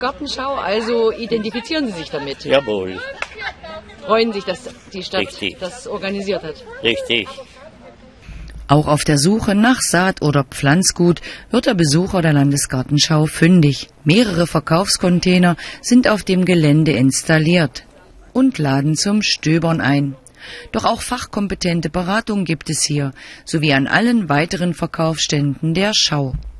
Gartenschau, also identifizieren Sie sich damit? Jawohl. Freuen sich, dass die Stadt Richtig. das organisiert hat? Richtig. Auch auf der Suche nach Saat- oder Pflanzgut wird der Besucher der Landesgartenschau fündig. Mehrere Verkaufscontainer sind auf dem Gelände installiert und laden zum Stöbern ein. Doch auch fachkompetente Beratung gibt es hier, sowie an allen weiteren Verkaufsständen der Schau.